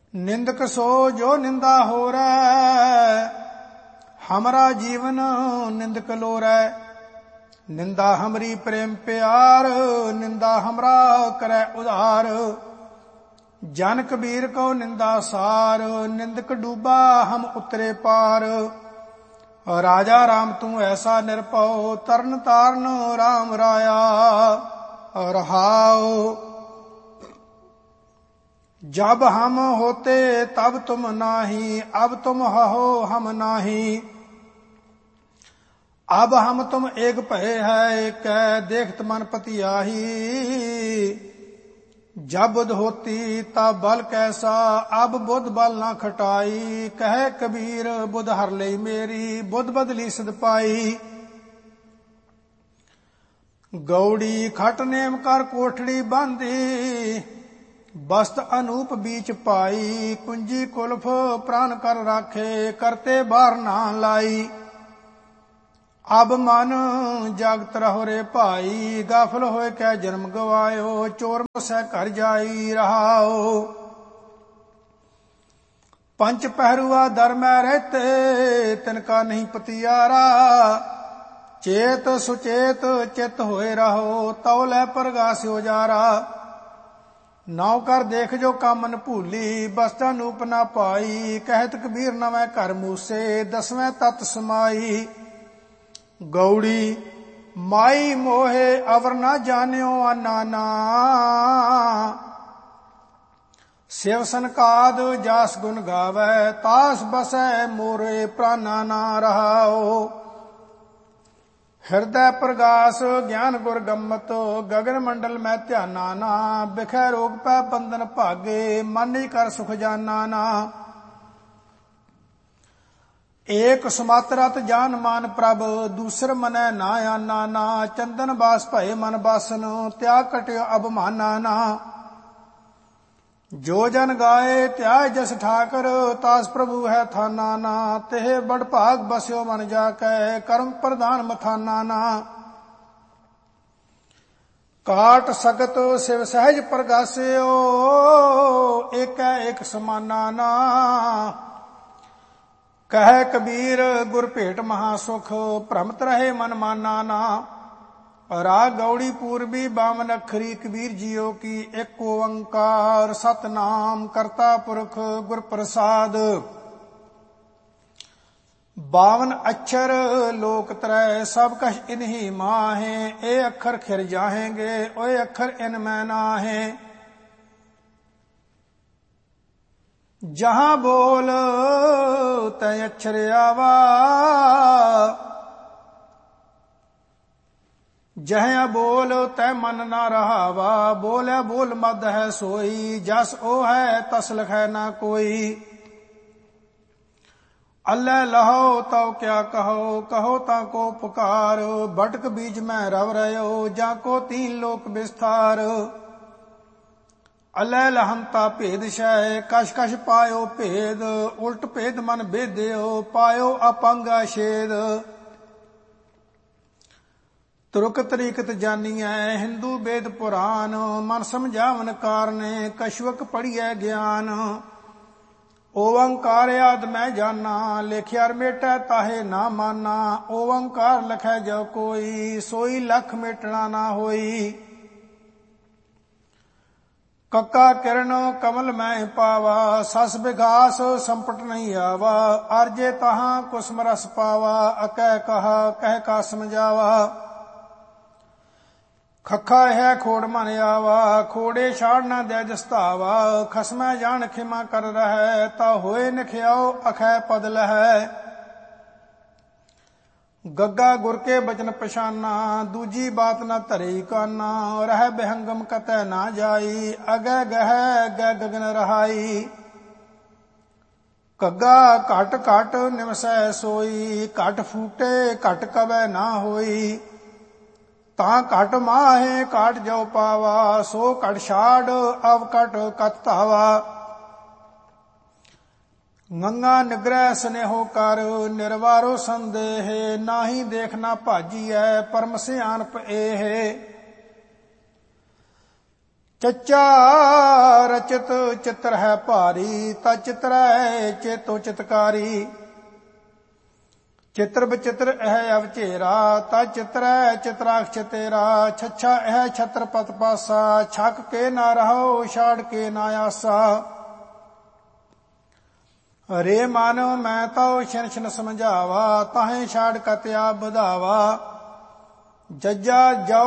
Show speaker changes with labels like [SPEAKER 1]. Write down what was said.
[SPEAKER 1] निंदक सो जो निंदा हो रै, हमरा जीवन निंदक लोरै। निंदा हमरी प्रेम प्यार, निंदा हमरा करे उधार। जन कबीर को निंदा सार, निंदक डूबा हम उतरे पार। राजा राम तू ऐसा निरपौ, तरन ताਰਨ राम राया रहाओ। जब हम होते तब तुम नाही, अब तुम हो हम नाही। अब हम तुम एक भय है, कै देखत मन पति आही। जब बुध होती तब बल कैसा, अब बुध बल ना खटाई। कहे कबीर बुध हर ले मेरी, बुध बदली सिध पाई। गौड़ी खट नेम कर कोठड़ी बांधी, बस्त अनूप बीच पाई। कुंजी कुल्फ प्राण कर राखे, करते बार ना लाई। अब मन जागत रहो रे भाई, गाफल होए कै जन्म गवायो। चोर मसै घर जाई रहाओ। पंच पहरुआ दर में रहते, तिनका नहीं पतियारा। चेत सुचेत चित होए रहो, तौलै प्रगास्यो जारा। नौ कर देख जो कामन भूली, बस्ता नूप ना पाई। कहत कबीर नवै घर मूसे, दसवें तत् समाई। गौड़ी माई मोहे अवर ना जान्यो अनाना। शिव सनकाद जास गुण गावै, तास बसै मोरे प्राणा ना रहाओ। हृदय प्रगास ज्ञान गुर गम्मत, गगन मंडल में ध्याना ना। बिखै रोग पै बंधन भागे, मन ही कर सुख जाना ना। एक सुमात्रत जान मान प्रभ, दूसर मनै ना आना ना। चंदन बास भय मन बासन, त्याग कट्यो अब माना ना। जो जन गाए त्याग जस ठाकर, तास प्रभु है थाना ना। तेह बड़ भाग बस्यो मन जाकै, कर्म प्रधान मथाना ना। काट सकत शिव सहज प्रगास्यो, एक एक समाना ना। कह कबीर गुर भेट महासुख, भ्रमत रहे मन माना ना। राग गौड़ी पूर्वी बामन अखरी, कबीर जियो की एक ओंकार। सतनाम करता पुरख गुर प्रसाद। 52 अक्षर लोक त्रय, सब कछ इन्हीं माहे। ए अक्षर खिर जाहेंगे, ओए अक्षर इनमें नाहे। जहां बोल तय अक्षर आवा, जह बोल तय मन ना रहावा। बोले बोल मद है सोई, जस ओ है तस लखै ना कोई। अल्लाह लहो तव क्या कहो, कहो ताको पुकार। भटक बीज में रव रहो, जाको 3 लोक विस्तार। अलै लहंता भेद शय, कश कश पायो भेद। उल्ट भेद मन भेद्यो, पायो अपंगा छेद। तुरक तरीकत जानिए, हिंदू वेद पुराण। मन समझावन कारणे, कछुक पढ़िए ज्ञान। ओंकार आद मैं जाना, लेख्या मेटै ताहे ना माना। ओंकार लखै जो कोई, सोई लख मेटना ना होई। कक्का किरण कमल मैं पावा, सस विघास संपट नहीं आवा। आरजे तहां कुसम रस पावा, अकह कहा कह का समझावा। खखा है खोड़ मन आवा, खोड़े छाड़ ना दे जस्तावा। खसमै जान खिमा कर रह, ता होए निख्याओ अखै पद लह। गग्गा गुर के बचन पछाना, दूजी बात न धरे काना। रह बेहंगम कतै ना जाई, अगै गह गै गगन रहाई। कग्गा घट घट निवसै सोई, घट फूटे घट कवै ना होई। तां घट माहे घाट जो पावा, सो घट छाड़ अव घट कत धावा। गंगा निग्रह स्नेहो कर, निर्वारो संदेह। नाही देखना भाजीऐ, परम सियानप एह। ਚੱਚਾ ਰਚਿਤ ਚਿੱਤਰ ਹੈ ਭਾਰੀ, ਤਾ ਚਿਤਰੈ ਚੇਤੋ ਚਿਤਕਾਰੀ। ਚਿੱਤਰ ਬਚਿੱਤਰ ਇਹ ਅਵਚੇਰਾ, ਤਾ ਚਿਤਰੈ ਚਿਤਰਾਕਸ਼ ਤੇਰਾ। ਛੱਛਾ ਇਹ ਛਤਰ ਪਤ ਪਾਸਾ, ਛਕ ਕੇ ਨਾ ਰਹੋ ਛਾੜ ਕੇ ਨਾ ਆਸਾ। ਰੇ ਮਾਨਵ ਮੈਂ ਤਉ ਛਿਨ ਛਿਨ ਸਮਝਾਵਾ, ਤਾਹੇ ਛਾੜ ਕਤ ਆਪ ਵਧਾਵਾ। ਜੱਜਾ